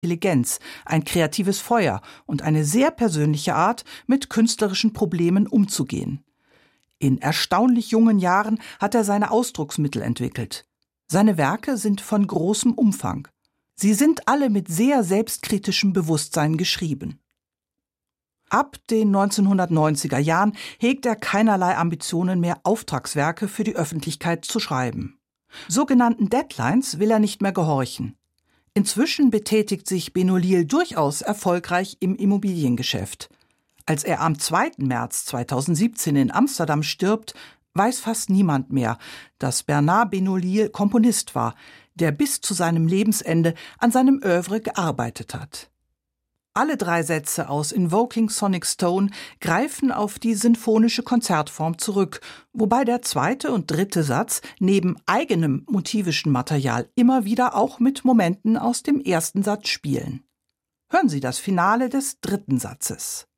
Intelligenz, ein kreatives Feuer und eine sehr persönliche Art, mit künstlerischen Problemen umzugehen. In erstaunlich jungen Jahren hat er seine Ausdrucksmittel entwickelt. Seine Werke sind von großem Umfang. Sie sind alle mit sehr selbstkritischem Bewusstsein geschrieben. Ab den 1990er Jahren hegt er keinerlei Ambitionen mehr, Auftragswerke für die Öffentlichkeit zu schreiben. Sogenannten Deadlines will er nicht mehr gehorchen. Inzwischen betätigt sich Benoîl durchaus erfolgreich im Immobiliengeschäft. Als er am 2. März 2017 in Amsterdam stirbt, weiß fast niemand mehr, dass Bernard Benoîl Komponist war, der bis zu seinem Lebensende an seinem Œuvre gearbeitet hat. Alle 3 Sätze aus Invoking Sonic Stone greifen auf die sinfonische Konzertform zurück, wobei der 2. und 3. Satz neben eigenem motivischen Material immer wieder auch mit Momenten aus dem 1. Satz spielen. Hören Sie das Finale des 3. Satzes.